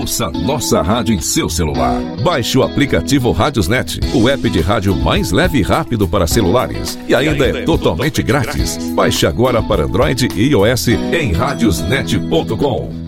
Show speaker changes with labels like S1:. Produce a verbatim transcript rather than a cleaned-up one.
S1: Ouça nossa rádio em seu celular. Baixe o aplicativo Rádiosnet, o app de rádio mais leve e rápido para celulares. E ainda é totalmente grátis. Baixe agora para Android e iOS em radiosnet ponto com.